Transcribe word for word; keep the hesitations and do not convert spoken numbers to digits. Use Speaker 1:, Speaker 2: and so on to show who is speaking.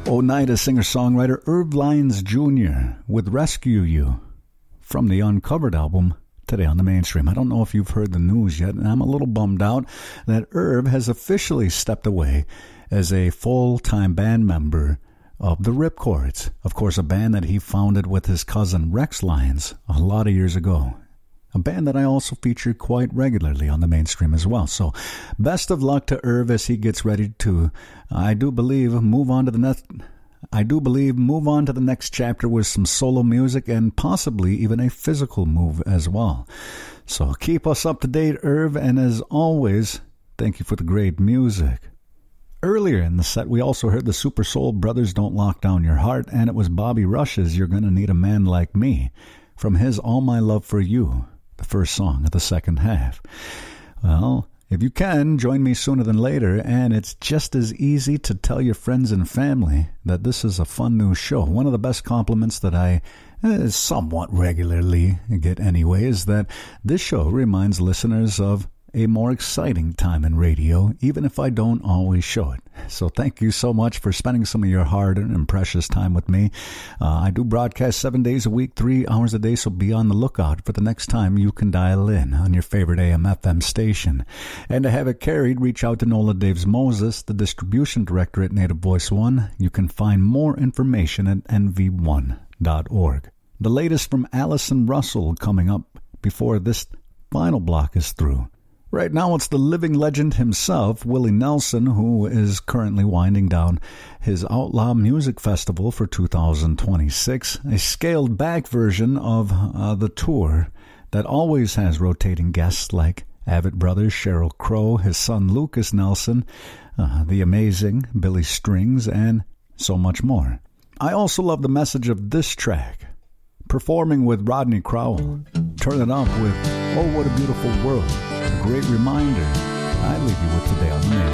Speaker 1: Oneida singer-songwriter Irv Lyons Junior with Rescue You from the Uncovered album today on the Mainstream. I don't know if you've heard the news yet, and I'm a little bummed out that Irv has officially stepped away as a full-time band member of the Ripcords. Of course, a band that he founded with his cousin Rex Lyons a lot of years ago. A band that I also feature quite regularly on the Mainstream as well. So best of luck to Irv as he gets ready to, I do believe, move on to the next... I do believe move on to the next chapter with some solo music and possibly even a physical move as well. So keep us up to date, Irv, and as always, thank you for the great music. Earlier in the set, we also heard the Super Soul Brothers Don't Lock Down Your Heart, and it was Bobby Rush's You're Gonna Need a Man Like Me from his All My Love for You, the first song of the second half. Well, if you can, join me sooner than later, and it's just as easy to tell your friends and family that this is a fun new show. One of the best compliments that I eh, somewhat regularly get anyway is that this show reminds listeners of a more exciting time in radio, even if I don't always show it. So thank you so much for spending some of your hard-earned and precious time with me. Uh, I do broadcast seven days a week, three hours a day, so be on the lookout for the next time you can dial in on your favorite A M F M station. And to have it carried, reach out to Nola Daves Moses, the distribution director at Native Voice One. You can find more information at N V one dot org. The latest from Allison Russell coming up before this final block is through. Right now, it's the living legend himself, Willie Nelson, who is currently winding down his Outlaw Music Festival for two thousand twenty-six, a scaled-back version of uh, the tour that always has rotating guests like Avett Brothers, Sheryl Crow, his son Lucas Nelson, uh, the amazing Billy Strings, and so much more. I also love the message of this track, performing with Rodney Crowell. Turn it up with Oh What a Beautiful World. A great reminder I leave you with today on the Main.